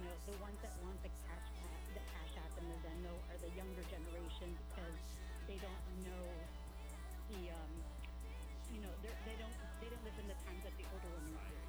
the ones that want the Cash App and the Venmo are the younger generation because they don't know the they don't live in the times that the older women do.